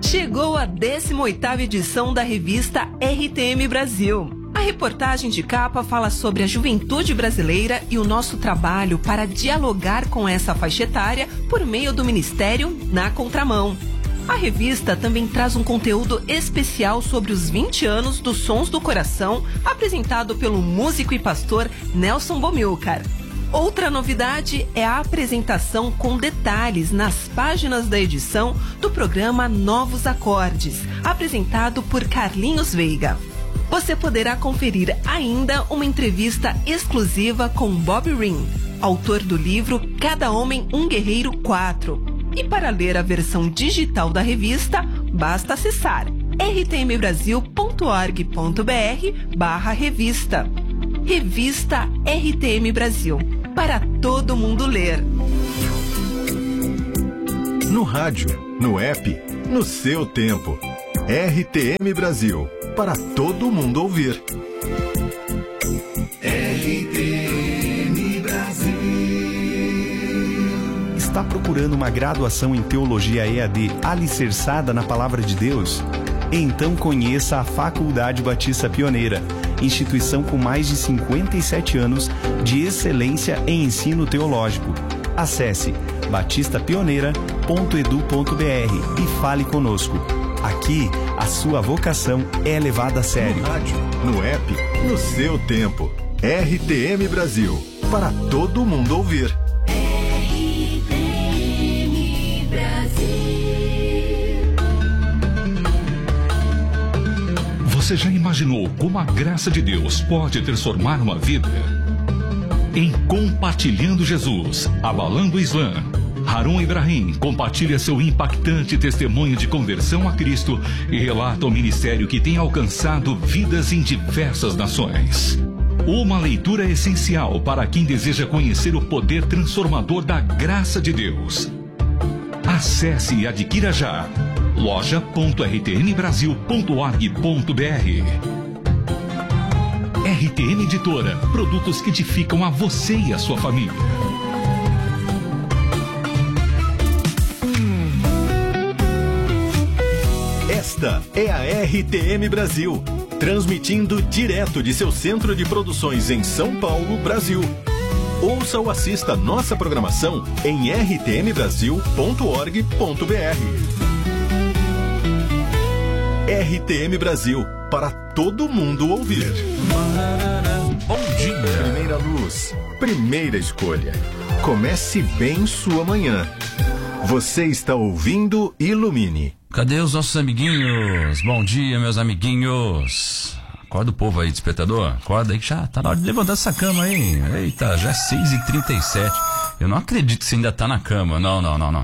Chegou a 18ª edição da revista RTM Brasil. A reportagem de capa fala sobre a juventude brasileira e o nosso trabalho para dialogar com essa faixa etária por meio do Ministério Na Contramão. A revista também traz um conteúdo especial sobre os 20 anos dos Sons do Coração, apresentado pelo músico e pastor Nelson Bomilcar. Outra novidade é a apresentação com detalhes nas páginas da edição do programa Novos Acordes, apresentado por Carlinhos Veiga. Você poderá conferir ainda uma entrevista exclusiva com Bob Ring, autor do livro Cada Homem um Guerreiro 4. E para ler a versão digital da revista, basta acessar rtmbrasil.org.br/revista. Revista RTM Brasil, para todo mundo ler. No rádio, no app, no seu tempo. RTM Brasil, para todo mundo ouvir. RTM Brasil. Está procurando uma graduação em Teologia EAD alicerçada na Palavra de Deus? Então conheça a Faculdade Batista Pioneira, instituição com mais de 57 anos de excelência em ensino teológico. Acesse batistapioneira.edu.br e fale conosco. Aqui, a sua vocação é levada a sério. No rádio, no app, no seu tempo. RTM Brasil, para todo mundo ouvir. RTM Brasil. Você já imaginou como a graça de Deus pode transformar uma vida? Em Compartilhando Jesus, Abalando o Islã, Harun Ibrahim compartilha seu impactante testemunho de conversão a Cristo e relata o ministério que tem alcançado vidas em diversas nações. Uma leitura essencial para quem deseja conhecer o poder transformador da graça de Deus. Acesse e adquira já loja.rtmbrasil.org.br. RTM Editora, produtos que edificam a você e a sua família. Esta é a RTM Brasil, transmitindo direto de seu centro de produções em São Paulo, Brasil. Ouça ou assista nossa programação em rtmbrasil.org.br. RTM Brasil, para todo mundo ouvir. Bom dia! Primeira luz, primeira escolha. Comece bem sua manhã. Você está ouvindo Ilumine. Cadê os nossos amiguinhos? Bom dia, meus amiguinhos. Acorda o povo aí, despertador. Acorda aí que já tá na hora de levantar essa cama aí. Eita, já é 6h37. Eu não acredito que você ainda tá na cama. Não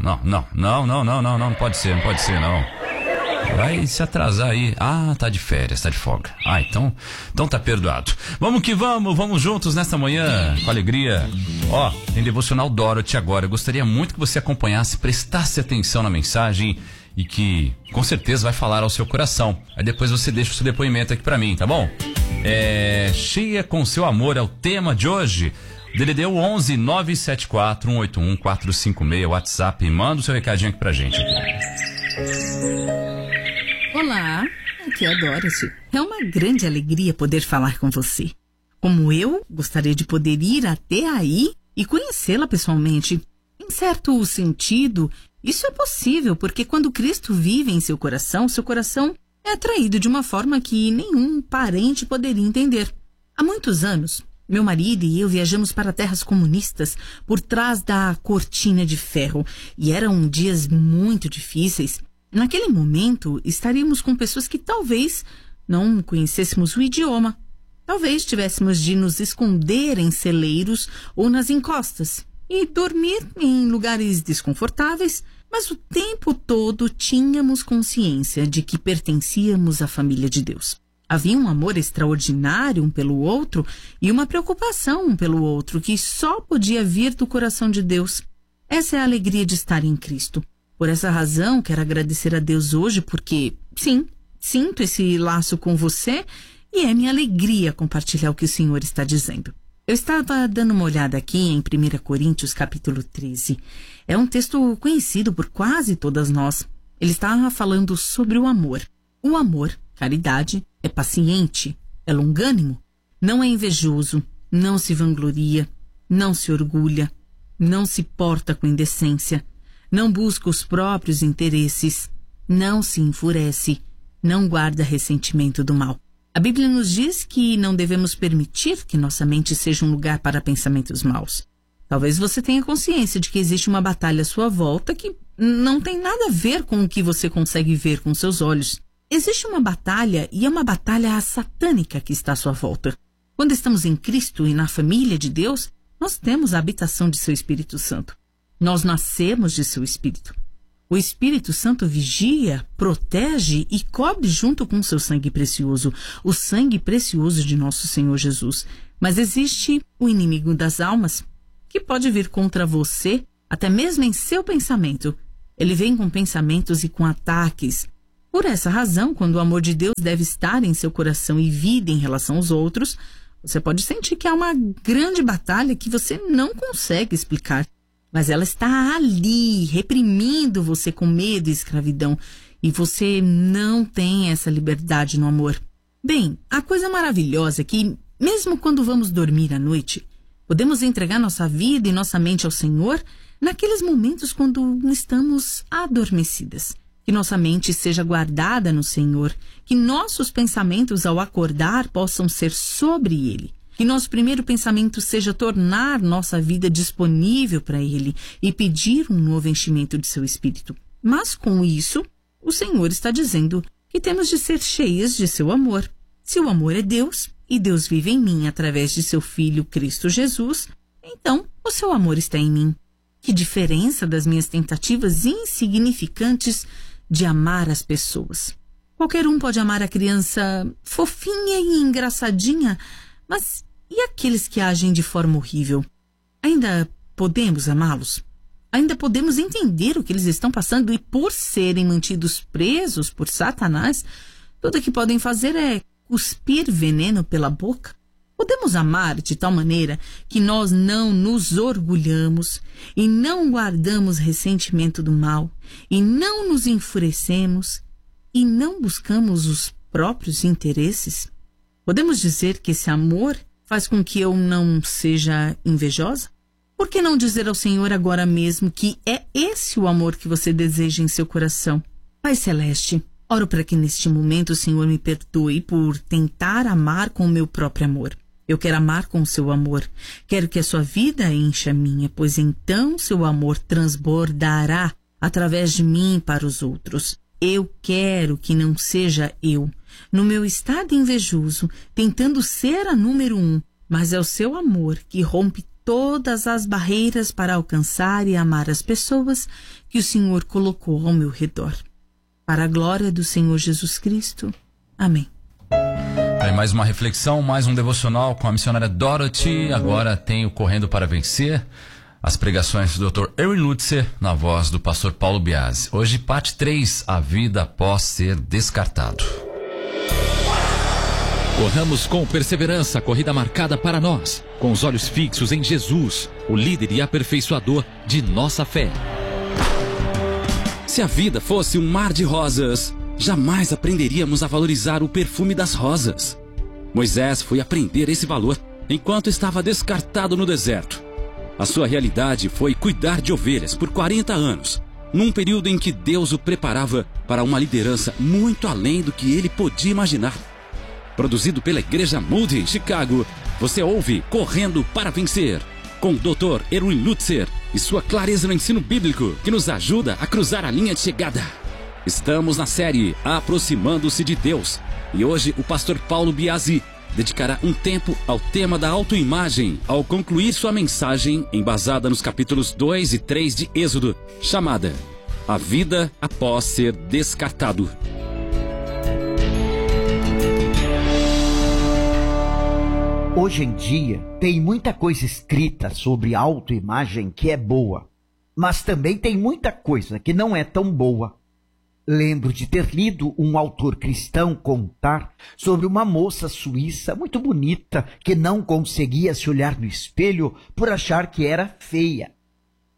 pode ser, não. Vai se atrasar aí. Ah, tá de férias, tá de folga. Ah, então tá perdoado. Vamos que vamos juntos nesta manhã, com alegria. Ó, tem devocional Dorothy agora. Eu gostaria muito que você acompanhasse, prestasse atenção na mensagem e que com certeza vai falar ao seu coração. Aí depois você deixa o seu depoimento aqui pra mim, tá bom? Cheia com seu amor é o tema de hoje. DDD 11 974 181 456, WhatsApp. Manda o seu recadinho aqui pra gente. Olá, aqui é a Dorothy. É uma grande alegria poder falar com você. Como eu, gostaria de poder ir até aí e conhecê-la pessoalmente. Em certo sentido, isso é possível porque quando Cristo vive em seu coração é atraído de uma forma que nenhum parente poderia entender. Há muitos anos, meu marido e eu viajamos para terras comunistas por trás da cortina de ferro e eram dias muito difíceis. Naquele momento, estaríamos com pessoas que talvez não conhecêssemos o idioma. Talvez tivéssemos de nos esconder em celeiros ou nas encostas e dormir em lugares desconfortáveis, mas o tempo todo tínhamos consciência de que pertencíamos à família de Deus. Havia um amor extraordinário um pelo outro e uma preocupação um pelo outro que só podia vir do coração de Deus. Essa é a alegria de estar em Cristo. Por essa razão, quero agradecer a Deus hoje porque, sim, sinto esse laço com você e é minha alegria compartilhar o que o Senhor está dizendo. Eu estava dando uma olhada aqui em 1 Coríntios capítulo 13. É um texto conhecido por quase todas nós. ele está falando sobre o amor. O amor, caridade, é paciente, é longânimo, não é invejoso, não se vangloria, não se orgulha, não se porta com indecência, não busca os próprios interesses, não se enfurece, não guarda ressentimento do mal. A Bíblia nos diz que não devemos permitir que nossa mente seja um lugar para pensamentos maus. Talvez você tenha consciência de que existe uma batalha à sua volta que não tem nada a ver com o que você consegue ver com seus olhos. Existe uma batalha, e é uma batalha satânica que está à sua volta. Quando estamos em Cristo e na família de Deus, nós temos a habitação de seu Espírito Santo. Nós nascemos de seu Espírito. O Espírito Santo vigia, protege e cobre junto com seu sangue precioso, o sangue precioso de nosso Senhor Jesus. Mas existe o inimigo das almas, que pode vir contra você, até mesmo em seu pensamento. Ele vem com pensamentos e com ataques. Por essa razão, quando o amor de Deus deve estar em seu coração e vida em relação aos outros, você pode sentir que há uma grande batalha que você não consegue explicar. Mas ela está ali, reprimindo você com medo e escravidão. E você não tem essa liberdade no amor. Bem, a coisa maravilhosa é que, mesmo quando vamos dormir à noite, podemos entregar nossa vida e nossa mente ao Senhor naqueles momentos quando estamos adormecidas. Que nossa mente seja guardada no Senhor, que nossos pensamentos ao acordar possam ser sobre Ele. Que nosso primeiro pensamento seja tornar nossa vida disponível para Ele e pedir um novo enchimento de seu Espírito. Mas com isso, o Senhor está dizendo que temos de ser cheias de seu amor. Se o amor é Deus, e Deus vive em mim através de seu Filho Cristo Jesus, então o seu amor está em mim. Que diferença das minhas tentativas insignificantes de amar as pessoas. Qualquer um pode amar a criança fofinha e engraçadinha, mas e aqueles que agem de forma horrível? Ainda podemos amá-los? Ainda podemos entender o que eles estão passando e, por serem mantidos presos por Satanás, tudo o que podem fazer é cuspir veneno pela boca? Podemos amar de tal maneira que nós não nos orgulhamos e não guardamos ressentimento do mal e não nos enfurecemos e não buscamos os próprios interesses? Podemos dizer que esse amor faz com que eu não seja invejosa? Por que não dizer ao Senhor agora mesmo que é esse o amor que você deseja em seu coração? Pai Celeste, oro para que neste momento o Senhor me perdoe por tentar amar com o meu próprio amor. Eu quero amar com o seu amor. Quero que a sua vida encha a minha, pois então seu amor transbordará através de mim para os outros. Eu quero que não seja eu, no meu estado invejoso, tentando ser a número 1, mas é o seu amor que rompe todas as barreiras para alcançar e amar as pessoas que o Senhor colocou ao meu redor. Para a glória do Senhor Jesus Cristo. Amém. Mais uma reflexão, mais um devocional com a missionária Dorothy. Agora tem o Correndo para Vencer, as pregações do Dr. Erwin Lutzer, na voz do pastor Paulo Biasi. Hoje, parte 3, a vida após ser descartado. Corramos com perseverança a corrida marcada para nós, com os olhos fixos em Jesus, o líder e aperfeiçoador de nossa fé. Se a vida fosse um mar de rosas, jamais aprenderíamos a valorizar o perfume das rosas. Moisés foi aprender esse valor enquanto estava descartado no deserto. A sua realidade foi cuidar de ovelhas por 40 anos, num período em que Deus o preparava para uma liderança muito além do que ele podia imaginar. Produzido pela Igreja Moody em Chicago, você ouve Correndo para Vencer, com o Dr. Erwin Lutzer e sua clareza no ensino bíblico que nos ajuda a cruzar a linha de chegada. Estamos na série Aproximando-se de Deus e hoje o pastor Paulo Biasi dedicará um tempo ao tema da autoimagem ao concluir sua mensagem embasada nos capítulos 2 e 3 de Êxodo, chamada A Vida Após Ser Descartado. Hoje em dia, tem muita coisa escrita sobre autoimagem que é boa, mas também tem muita coisa que não é tão boa. Lembro de ter lido um autor cristão contar sobre uma moça suíça muito bonita que não conseguia se olhar no espelho por achar que era feia.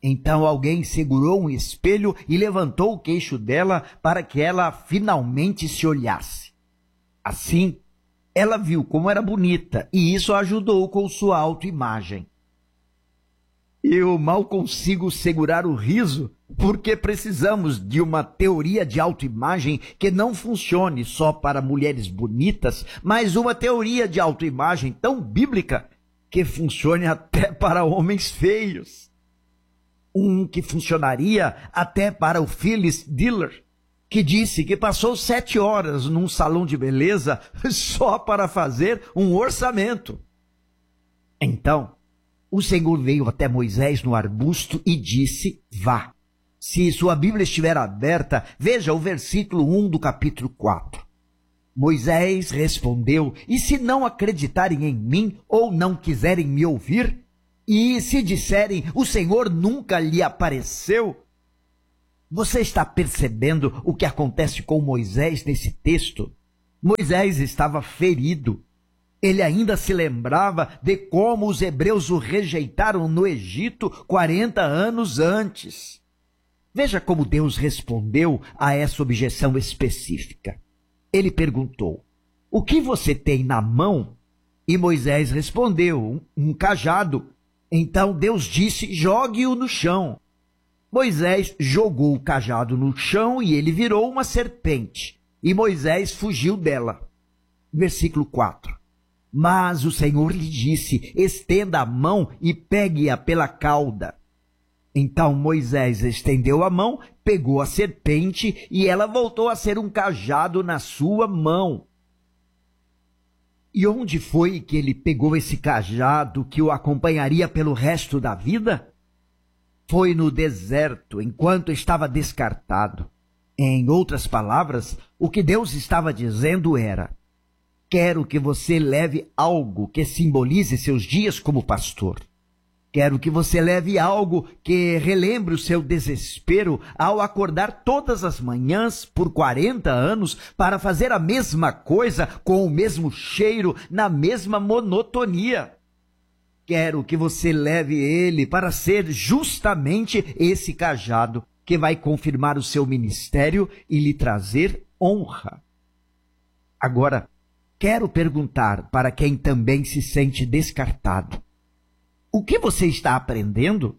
Então alguém segurou um espelho e levantou o queixo dela para que ela finalmente se olhasse. Assim, ela viu como era bonita e isso a ajudou com sua autoimagem. Eu mal consigo segurar o riso porque precisamos de uma teoria de autoimagem que não funcione só para mulheres bonitas, mas uma teoria de autoimagem tão bíblica que funcione até para homens feios. Que funcionaria até para o Phyllis Diller, que disse que passou 7 horas num salão de beleza só para fazer um orçamento. Então, o Senhor veio até Moisés no arbusto e disse: vá. Se sua Bíblia estiver aberta, veja o versículo 1 do capítulo 4. Moisés respondeu: e se não acreditarem em mim ou não quiserem me ouvir? E se disserem, o Senhor nunca lhe apareceu? Você está percebendo o que acontece com Moisés nesse texto? Moisés estava ferido. Ele ainda se lembrava de como os hebreus o rejeitaram no Egito 40 anos antes. Veja como Deus respondeu a essa objeção específica. Ele perguntou: o que você tem na mão? E Moisés respondeu: um cajado. Então Deus disse: jogue-o no chão. Moisés jogou o cajado no chão e ele virou uma serpente. E Moisés fugiu dela. Versículo 4. Mas o Senhor lhe disse: estenda a mão e pegue-a pela cauda. Então Moisés estendeu a mão, pegou a serpente e ela voltou a ser um cajado na sua mão. E onde foi que ele pegou esse cajado que o acompanharia pelo resto da vida? Foi no deserto, enquanto estava descartado. Em outras palavras, o que Deus estava dizendo era: quero que você leve algo que simbolize seus dias como pastor. Quero que você leve algo que relembre o seu desespero ao acordar todas as manhãs por 40 anos para fazer a mesma coisa com o mesmo cheiro, na mesma monotonia. Quero que você leve ele para ser justamente esse cajado que vai confirmar o seu ministério e lhe trazer honra. Agora, quero perguntar para quem também se sente descartado: o que você está aprendendo?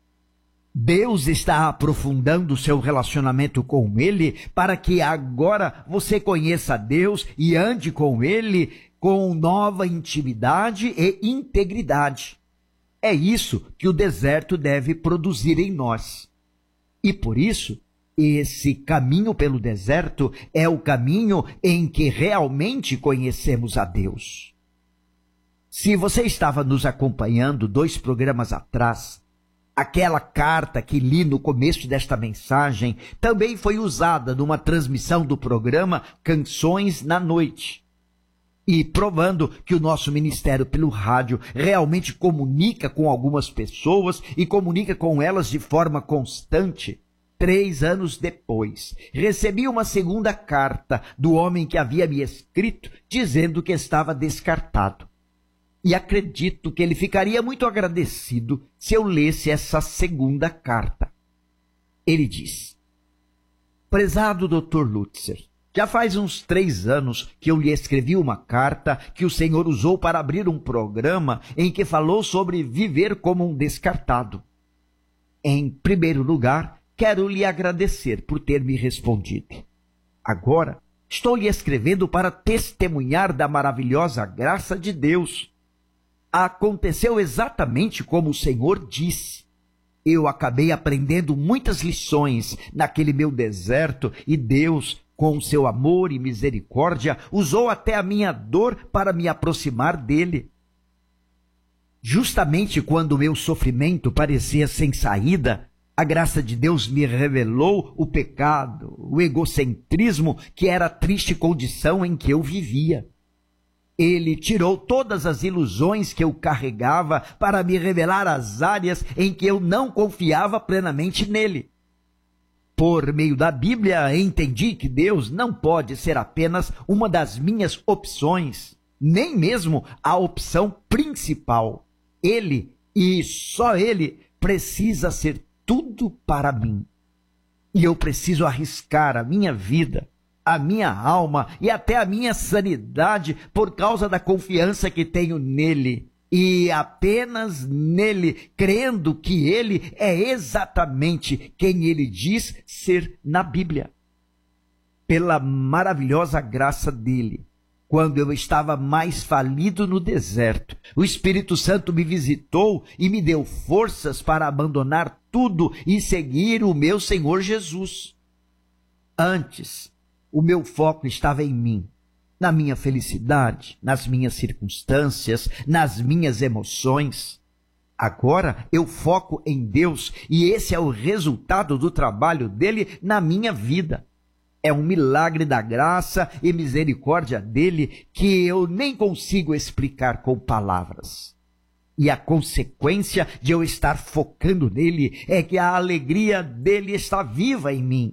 Deus está aprofundando o seu relacionamento com Ele para que agora você conheça a Deus e ande com Ele com nova intimidade e integridade. É isso que o deserto deve produzir em nós. E por isso, esse caminho pelo deserto é o caminho em que realmente conhecemos a Deus. Se você estava nos acompanhando 2 programas atrás, aquela carta que li no começo desta mensagem também foi usada numa transmissão do programa Canções na Noite. E provando que o nosso ministério pelo rádio realmente comunica com algumas pessoas e comunica com elas de forma constante, 3 anos depois, recebi uma segunda carta do homem que havia me escrito dizendo que estava descartado. E acredito que ele ficaria muito agradecido se eu lesse essa segunda carta. Ele diz: prezado Dr. Lutzer, já faz uns 3 anos que eu lhe escrevi uma carta que o Senhor usou para abrir um programa em que falou sobre viver como um descartado. Em primeiro lugar, quero lhe agradecer por ter me respondido. Agora, estou lhe escrevendo para testemunhar da maravilhosa graça de Deus. Aconteceu exatamente como o Senhor disse. Eu acabei aprendendo muitas lições naquele meu deserto e Deus, com seu amor e misericórdia, usou até a minha dor para me aproximar dele. Justamente quando o meu sofrimento parecia sem saída, a graça de Deus me revelou o pecado, o egocentrismo, que era a triste condição em que eu vivia. Ele tirou todas as ilusões que eu carregava para me revelar as áreas em que eu não confiava plenamente nele. Por meio da Bíblia, entendi que Deus não pode ser apenas uma das minhas opções, nem mesmo a opção principal. Ele, e só Ele, precisa ser tudo para mim. E eu preciso arriscar a minha vida, a minha alma e até a minha sanidade por causa da confiança que tenho nele. E apenas nele, crendo que ele é exatamente quem ele diz ser na Bíblia. Pela maravilhosa graça dele, quando eu estava mais falido no deserto, o Espírito Santo me visitou e me deu forças para abandonar tudo e seguir o meu Senhor Jesus. Antes, o meu foco estava em mim, na minha felicidade, nas minhas circunstâncias, nas minhas emoções. Agora eu foco em Deus e esse é o resultado do trabalho dele na minha vida. É um milagre da graça e misericórdia dele que eu nem consigo explicar com palavras. E a consequência de eu estar focando nele é que a alegria dele está viva em mim.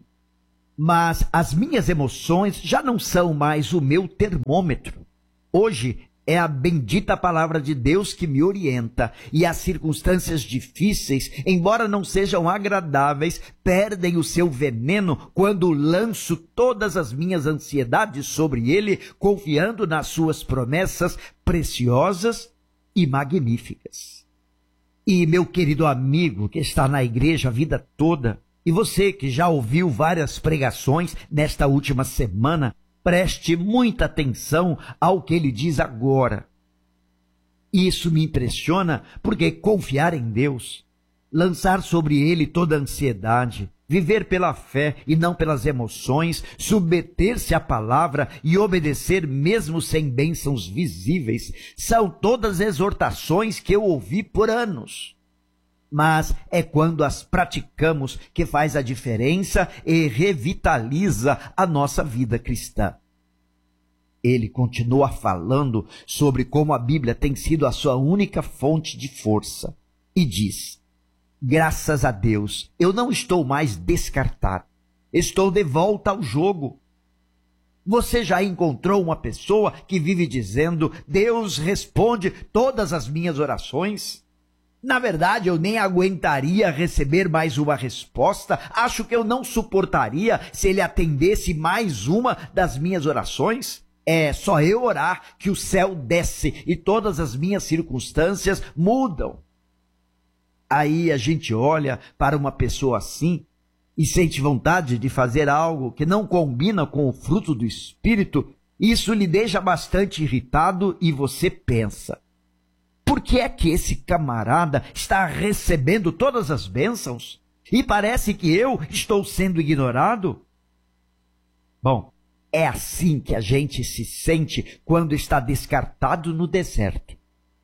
Mas as minhas emoções já não são mais o meu termômetro. Hoje é a bendita palavra de Deus que me orienta, e as circunstâncias difíceis, embora não sejam agradáveis, perdem o seu veneno quando lanço todas as minhas ansiedades sobre ele, confiando nas suas promessas preciosas e magníficas. E meu querido amigo que está na igreja a vida toda, e você que já ouviu várias pregações nesta última semana, preste muita atenção ao que ele diz agora. Isso me impressiona porque confiar em Deus, lançar sobre ele toda a ansiedade, viver pela fé e não pelas emoções, submeter-se à palavra e obedecer mesmo sem bênçãos visíveis, são todas exortações que eu ouvi por anos. Mas é quando as praticamos que faz a diferença e revitaliza a nossa vida cristã. Ele continua falando sobre como a Bíblia tem sido a sua única fonte de força e diz: graças a Deus, eu não estou mais descartado, estou de volta ao jogo. Você já encontrou uma pessoa que vive dizendo: Deus responde todas as minhas orações? Na verdade, eu nem aguentaria receber mais uma resposta. Acho que eu não suportaria se ele atendesse mais uma das minhas orações. É só eu orar que o céu desce e todas as minhas circunstâncias mudam. Aí a gente olha para uma pessoa assim e sente vontade de fazer algo que não combina com o fruto do Espírito. Isso lhe deixa bastante irritado e você pensa: por que é que esse camarada está recebendo todas as bênçãos e parece que eu estou sendo ignorado? Bom, é assim que a gente se sente quando está descartado no deserto.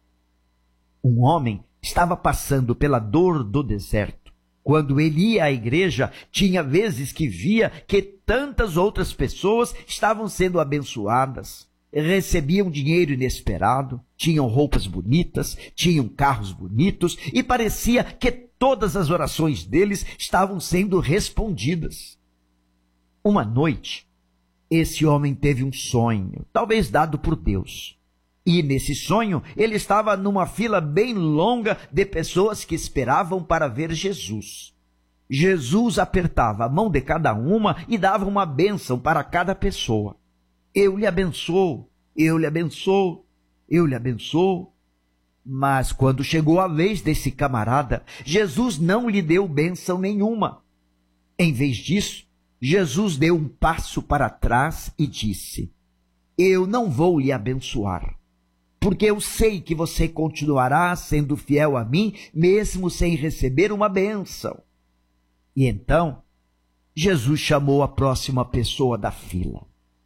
Um homem estava passando pela dor do deserto. Quando ele ia à igreja, tinha vezes que via que tantas outras pessoas estavam sendo abençoadas. Recebiam dinheiro inesperado, tinham roupas bonitas, tinham carros bonitos e parecia que todas as orações deles estavam sendo respondidas. Uma noite, esse homem teve um sonho, talvez dado por Deus. E nesse sonho, ele estava numa fila bem longa de pessoas que esperavam para ver Jesus. Jesus apertava a mão de cada uma e dava uma bênção para cada pessoa. Eu lhe abençoo, eu lhe abençoo, eu lhe abençoo. Mas quando chegou a vez desse camarada, Jesus não lhe deu bênção nenhuma. Em vez disso, Jesus deu um passo para trás e disse: eu não vou lhe abençoar, porque eu sei que você continuará sendo fiel a mim, mesmo sem receber uma bênção. E então, Jesus chamou a próxima pessoa da fila.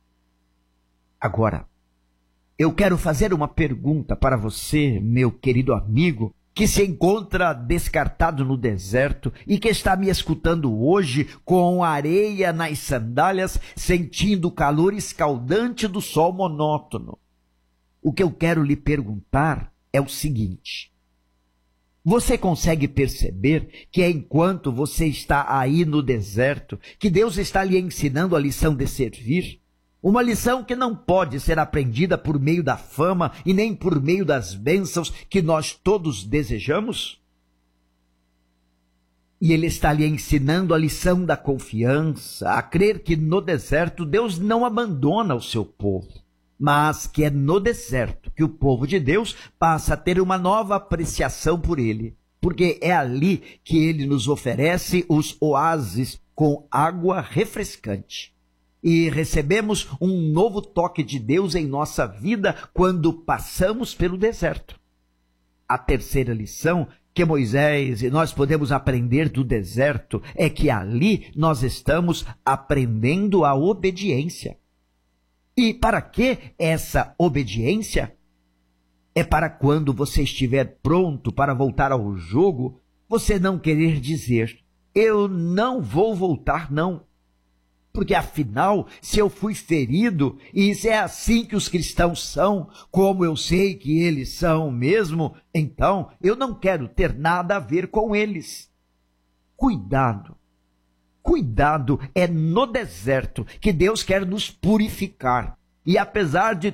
Agora, eu quero fazer uma pergunta para você, meu querido amigo, que se encontra descartado no deserto e que está me escutando hoje com areia nas sandálias, sentindo o calor escaldante do sol monótono. O que eu quero lhe perguntar é o seguinte: você consegue perceber que enquanto você está aí no deserto, que Deus está lhe ensinando a lição de servir? Uma lição que não pode ser aprendida por meio da fama e nem por meio das bênçãos que nós todos desejamos? E ele está lhe ensinando a lição da confiança, a crer que no deserto Deus não abandona o seu povo, mas que é no deserto que o povo de Deus passa a ter uma nova apreciação por ele, porque é ali que ele nos oferece os oásis com água refrescante. E recebemos um novo toque de Deus em nossa vida quando passamos pelo deserto. A terceira lição que Moisés e nós podemos aprender do deserto é que ali nós estamos aprendendo a obediência. E para que essa obediência? É para quando você estiver pronto para voltar ao jogo, você não querer dizer, eu não vou voltar não. Porque afinal, se eu fui ferido, e isso é assim que os cristãos são, como eu sei que eles são mesmo, então eu não quero ter nada a ver com eles. Cuidado. Cuidado, é no deserto que Deus quer nos purificar. E apesar de